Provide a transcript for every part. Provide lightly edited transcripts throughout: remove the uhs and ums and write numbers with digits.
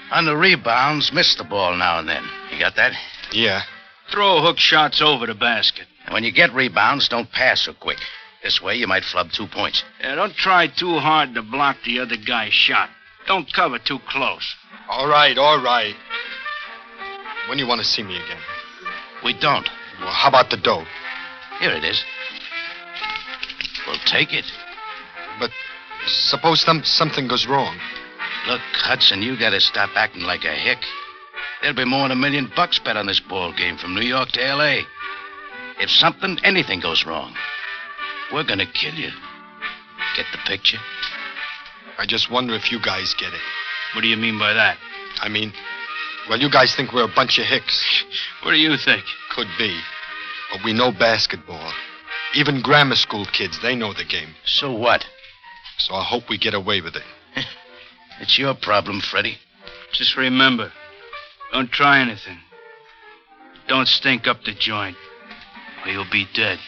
On the rebounds, miss the ball now and then. You got that? Yeah. Throw hook shots over the basket. And when you get rebounds, don't pass so quick. This way, you might flub 2 points. Yeah, don't try too hard to block the other guy's shot. Don't cover too close. All right. When do you want to see me again? We don't. Well, how about the dough? Here it is. We'll take it. But suppose something goes wrong. Look, Hudson, you gotta stop acting like a hick. There'll be more than $1 million bet on this ball game from New York to L.A. If anything goes wrong, we're gonna kill you. Get the picture? I just wonder if you guys get it. What do you mean by that? I mean, well, you guys think we're a bunch of hicks. What do you think? Could be. But we know basketball. Even grammar school kids, they know the game. So what? So I hope we get away with it. It's your problem, Freddie. Just remember, don't try anything. Don't stink up the joint, or you'll be dead.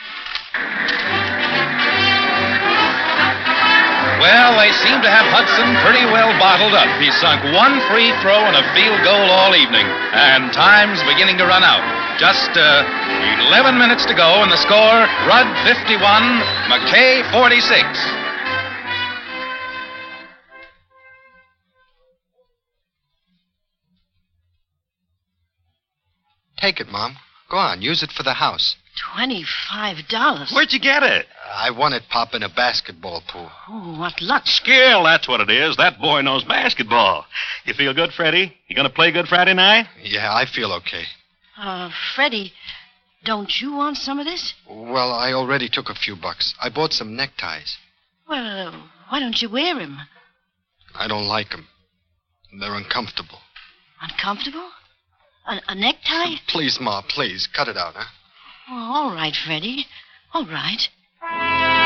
Well, they seem to have Hudson pretty well bottled up. He sunk 1 free throw and a field goal all evening. And time's beginning to run out. Just 11 minutes to go, and the score, Rudd 51, McKay 46. Take it, Mom. Go on, use it for the house. $25. Where'd you get it? I won it, Pop, in a basketball pool. Oh, what luck. Skill, that's what it is. That boy knows basketball. You feel good, Freddie? You gonna play good Friday night? Yeah, I feel okay. Freddie, don't you want some of this? Well, I already took a few bucks. I bought some neckties. Well, why don't you wear them? I don't like them. They're uncomfortable. Uncomfortable? A necktie? Please, Ma, please, cut it out, huh? Oh, all right, Freddie. All right.